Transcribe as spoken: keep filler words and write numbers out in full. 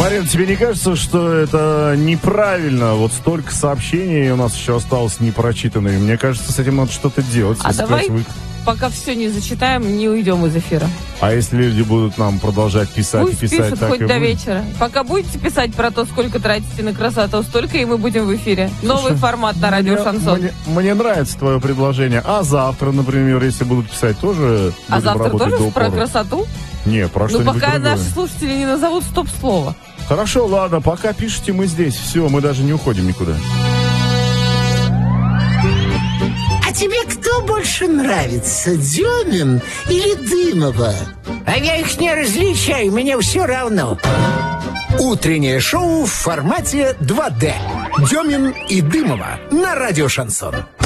Марина, тебе не кажется, что это неправильно? Вот столько сообщений у нас еще осталось непрочитанными. Мне кажется, с этим надо что-то делать. А давай, вы... пока все не зачитаем, не уйдем из эфира. А если люди будут нам продолжать писать Пусть и писать, пишут так хоть и до будет? вечера. Пока будете писать про то, сколько тратите на красоту, столько и мы будем в эфире. Новый Слушай, формат на радио мне, Шансон. Мне, мне нравится твое предложение. А завтра, например, если будут писать, тоже А будем завтра работать тоже до про упора? красоту? Не, про Ну, что-нибудь пока другое. наши слушатели не назовут стоп-слово. Хорошо, ладно, пока пишите, мы здесь. Все, мы даже не уходим никуда. А тебе кто больше нравится, Демин или Дымова? А я их не различаю, мне все равно. Утреннее шоу в формате два дэ. Демин и Дымова на радио Шансон.